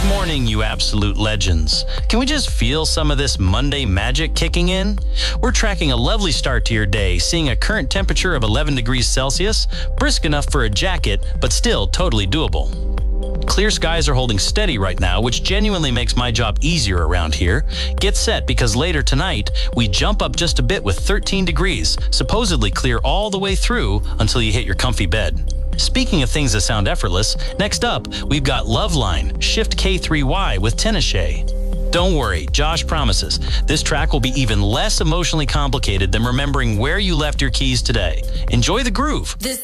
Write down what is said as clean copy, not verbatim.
Good morning, you absolute legends. Can we just feel some of this Monday magic kicking in? We're tracking a lovely start to your day, seeing a current temperature of 11 degrees Celsius, brisk enough for a jacket, but still totally doable. Clear skies are holding steady right now, which genuinely makes my job easier around here. Get set, because later tonight, we jump up just a bit with 13 degrees, supposedly clear all the way through until you hit your comfy bed. Speaking of things that sound effortless, next up, we've got Loveline, Shift K3Y with Tinashe. Don't worry, Josh promises, this track will be even less emotionally complicated than remembering where you left your keys today. Enjoy the groove.